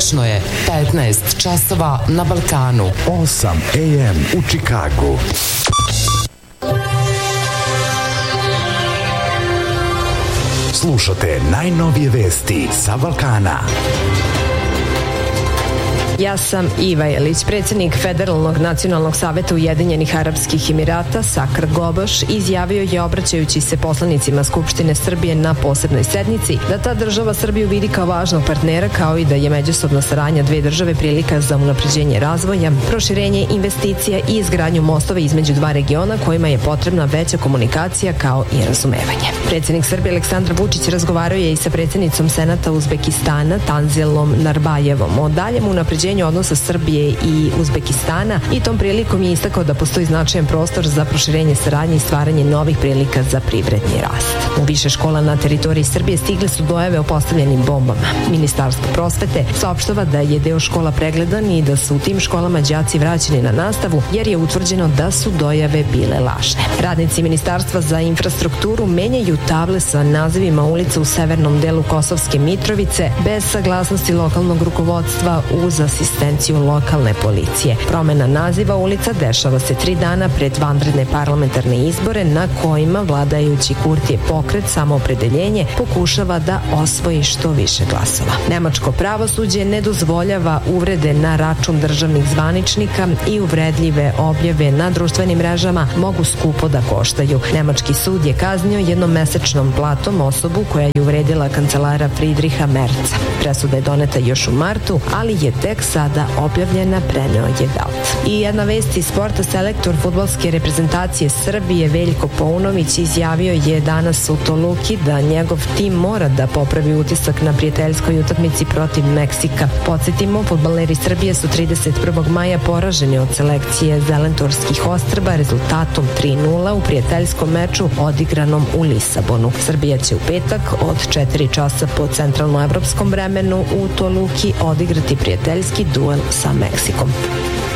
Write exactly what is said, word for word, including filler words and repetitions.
Tačno je petnaest časova na Balkanu. osam a m u Čikagu. Slušate najnovije vesti sa Balkana. Ja sam Iva Jelić. Predsjednik Federalnog nacionalnog saveta Ujedinjenih Arapskih Emirata Sakr Goboš izjavio je, obraćajući se poslanicima Skupštine Srbije na posebnoj sednici, da ta država Srbiju vidi kao važnog partnera, kao i da je međusobna saradnja dve države prilika za unapređenje razvoja, proširenje investicija i izgradnju mostova između dva regiona kojima je potrebna veća komunikacija kao i razumevanje. Predsjednik Srbije Aleksandar Vučić razgovarao je i sa predsjednicom Senata Uzbekistana Tanzilom Narbajevom o daljem unapređenju odnosa Srbije i Uzbekistana i tom prilikom je istakao da postoji značajan prostor za proširenje saradnje i stvaranje novih prilika za privredni rast. U više škola na teritoriji Srbije stigle su dojave o postavljenim bombama. Ministarstvo prosvete saopštava da je deo škola pregledan i da su u tim školama đaci vraćeni na nastavu jer je utvrđeno da su dojave bile lažne. Radnici Ministarstva za infrastrukturu menjaju table sa nazivima ulica u severnom delu Kosovske Mitrovice bez saglasnosti lokalnog rukovodstva uz asistenciju lokalne policije. Promena naziva ulica dešava se tri dana pred vanredne parlamentarne izbore na kojima vladajući Kurtijev pokret Samoopredeljenje pokušava da osvoji što više glasova. Nemačko pravosuđe ne dozvoljava uvrede na račun državnih zvaničnika i uvredljive objave na društvenim mrežama mogu skupo da koštaju. Nemački sud je kaznio jednomesečnom platom osobu koja je uvredila kancelara Friedricha Merca. Presuda je doneta još u martu, ali je tek sada objavljena, preneo je Welt. I jedna vest iz sporta, selektor fudbalske reprezentacije Srbije Veljko Paunović izjavio je danas u Toluki da njegov tim mora da popravi utisak na prijateljskoj utakmici protiv Meksika. Podsjetimo, fudbaleri Srbije su trideset prvog maja poraženi od selekcije Zelentorskih ostrva rezultatom tri nula u prijateljskom meču odigranom u Lisabonu. Srbija će u petak od četiri časa po centralnoevropskom vremenu u Toluki odigrati prijateljski duel sa Meksikom.